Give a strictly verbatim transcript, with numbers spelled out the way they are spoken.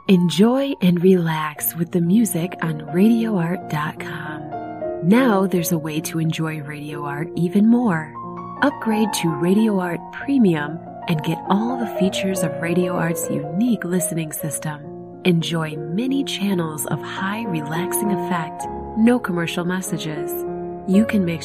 Enjoy and relax with the music on radio art dot com. Now there's a way to enjoy Radio Art even more. Upgrade to Radio Art Premium and get all the features of Radio Art's unique listening system. Enjoy many channels of high relaxing effect, no commercial messages. You can mix